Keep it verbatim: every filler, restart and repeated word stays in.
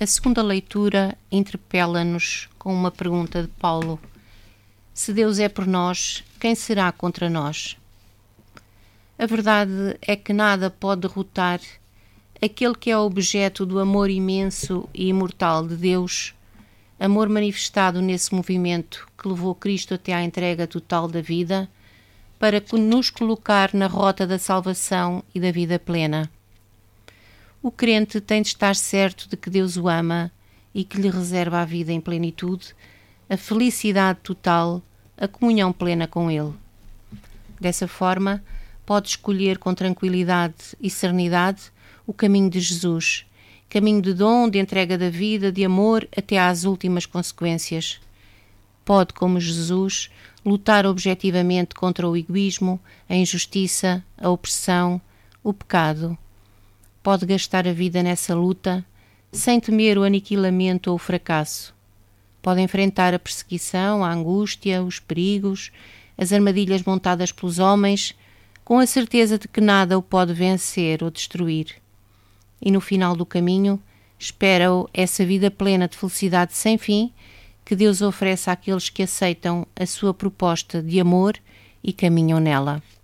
A segunda leitura interpela-nos com uma pergunta de Paulo: se Deus é por nós, quem será contra nós? A verdade é que nada pode derrotar aquele que é objeto do amor imenso e imortal de Deus, amor manifestado nesse movimento que levou Cristo até à entrega total da vida, para nos colocar na rota da salvação e da vida plena. O crente tem de estar certo de que Deus o ama e que lhe reserva a vida em plenitude, a felicidade total, a comunhão plena com Ele. Dessa forma, pode escolher com tranquilidade e serenidade o caminho de Jesus, caminho de dom, de entrega da vida, de amor até às últimas consequências. Pode, como Jesus, lutar objetivamente contra o egoísmo, a injustiça, a opressão, o pecado. Pode gastar a vida nessa luta, sem temer o aniquilamento ou o fracasso. Pode enfrentar a perseguição, a angústia, os perigos, as armadilhas montadas pelos homens, com a certeza de que nada o pode vencer ou destruir. E no final do caminho, espera-o essa vida plena de felicidade sem fim que Deus oferece àqueles que aceitam a sua proposta de amor e caminham nela.